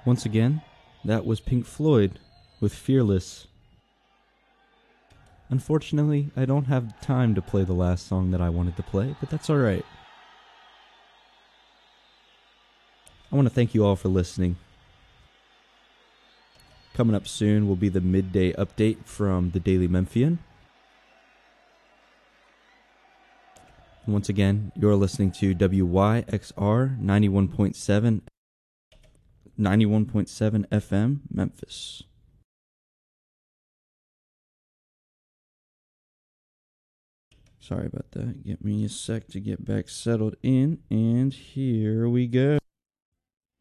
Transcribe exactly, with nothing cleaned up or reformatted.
Once again, that was Pink Floyd with Fearless. Unfortunately, I don't have time to play the last song that I wanted to play, but that's alright. I want to thank you all for listening. Coming up soon will be the midday update from the Daily Memphian. Once again, you're listening to W Y X R ninety-one point seven ninety-one point seven F M, Memphis. Sorry about that. Get me a sec to get back settled in, and here we go.